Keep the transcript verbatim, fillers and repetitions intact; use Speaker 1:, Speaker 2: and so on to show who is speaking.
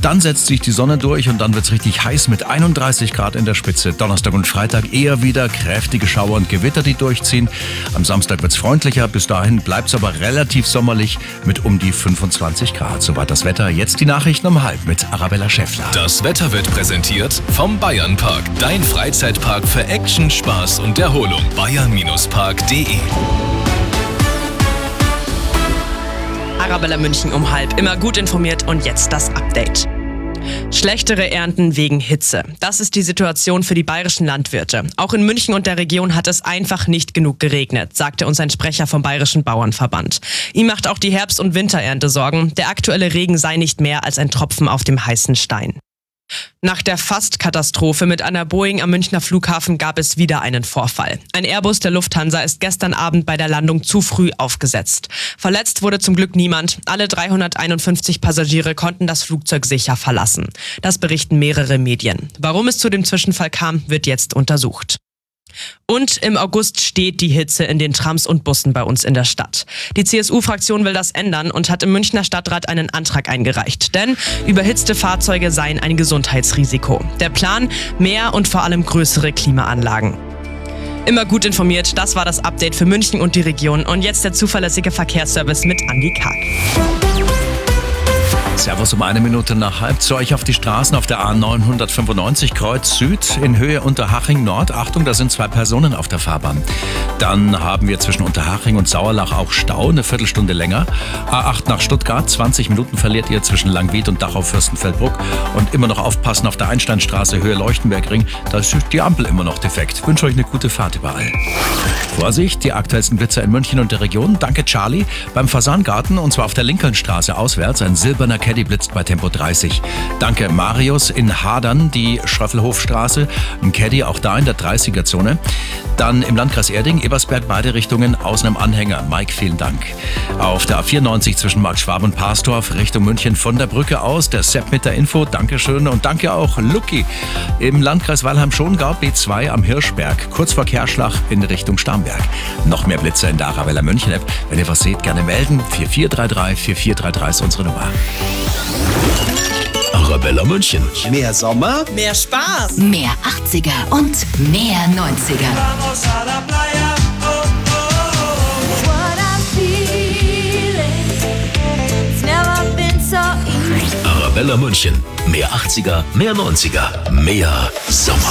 Speaker 1: dann setzt sich die Sonne durch und dann wird es richtig heiß mit einunddreißig Grad in der Spitze. Donnerstag und Freitag eher wieder kräftige Schauer und Gewitter, die durchziehen. Am Samstag wird es freundlicher, bis dahin bleibt es aber relativ sommerlich mit um die fünfundzwanzig Grad. Soweit das Wetter. Jetzt die Nachrichten um halb mit Arabella Schäffler.
Speaker 2: Das Wetter wird präsentiert vom Bayernpark. Dein Freizeitpark für Action, Spaß und Erholung. bayern Park punkt de.
Speaker 3: Arabella München um halb. Immer gut informiert und jetzt das Update. Schlechtere Ernten wegen Hitze. Das ist die Situation für die bayerischen Landwirte. Auch in München und der Region hat es einfach nicht genug geregnet, sagte uns ein Sprecher vom Bayerischen Bauernverband. Ihm macht auch die Herbst- und Winterernte Sorgen. Der aktuelle Regen sei nicht mehr als ein Tropfen auf dem heißen Stein. Nach der Fast-Katastrophe mit einer Boeing am Münchner Flughafen gab es wieder einen Vorfall. Ein Airbus der Lufthansa ist gestern Abend bei der Landung zu früh aufgesetzt. Verletzt wurde zum Glück niemand. Alle dreihunderteinundfünfzig Passagiere konnten das Flugzeug sicher verlassen. Das berichten mehrere Medien. Warum es zu dem Zwischenfall kam, wird jetzt untersucht. Und im August steht die Hitze in den Trams und Bussen bei uns in der Stadt. Die C S U-Fraktion will das ändern und hat im Münchner Stadtrat einen Antrag eingereicht. Denn überhitzte Fahrzeuge seien ein Gesundheitsrisiko. Der Plan: mehr und vor allem größere Klimaanlagen. Immer gut informiert, das war das Update für München und die Region. Und jetzt der zuverlässige Verkehrsservice mit Andi Karg.
Speaker 1: Servus um eine Minute nach halb zu euch auf die Straßen auf der A neunhundertfünfundneunzig Kreuz Süd in Höhe Unterhaching Nord. Achtung, da sind zwei Personen auf der Fahrbahn. Dann haben wir zwischen Unterhaching und Sauerlach auch Stau, eine Viertelstunde länger. A acht nach Stuttgart, zwanzig Minuten verliert ihr zwischen Langwied und Dachau-Fürstenfeldbruck. Und immer noch aufpassen auf der Einsteinstraße Höhe Leuchtenbergring, da ist die Ampel immer noch defekt. Ich wünsche euch eine gute Fahrt überall. Vorsicht, die aktuellsten Blitzer in München und der Region. Danke Charlie. Beim Fasangarten, und zwar auf der Lincolnstraße auswärts, ein silberner Caddy blitzt bei Tempo dreißig. Danke Marius in Hadern, die Schröffelhofstraße, ein Caddy auch da in der dreißiger-Zone. Dann im Landkreis Erding, Ebersberg, beide Richtungen, außen am Anhänger. Mike, vielen Dank. Auf der A vierundneunzig zwischen Marktschwab und Parsdorf, Richtung München von der Brücke aus, der Sepp mit der Info, Dankeschön und danke auch Lucky. Im Landkreis Weilheim-Schongau, B zwei am Hirschberg, kurz vor Kerschlach in Richtung Starnberg. Noch mehr Blitzer in der Arabella München App. Wenn ihr was seht, gerne melden. vier vier drei drei, vier vier drei drei ist unsere Nummer.
Speaker 2: Arabella München.
Speaker 4: Mehr Sommer,
Speaker 3: Mehr Spaß!
Speaker 5: Mehr achtziger und mehr neunziger.
Speaker 2: Arabella München. Mehr achtziger, mehr neunziger, mehr Sommer.